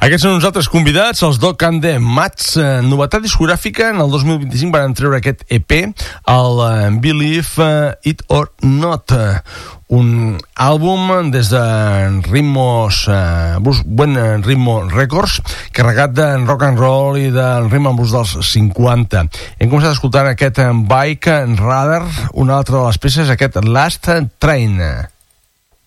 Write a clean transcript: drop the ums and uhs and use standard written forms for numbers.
Aquests són uns altres convidats, els Dog and the Mats. Novetat discogràfica, en el 2025 van treure aquest EP, el Believe It or Not, un àlbum des de Buen Ritmo Records, carregat de rock and roll i del rhythm and blues dels 50. Hem començat escoltant aquest Bike Radar, una altra de les peces, aquest Last Train.